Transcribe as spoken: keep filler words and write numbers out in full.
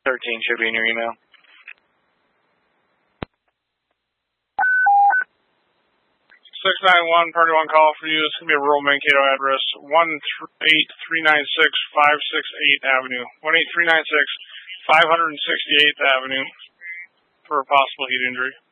thirteen should be in your email. six nine one, Party one call for you. It's going to be a rural Mankato address, one eight three nine six five six eight Avenue. one eight three nine six five sixty-eighth Avenue for a possible heat injury.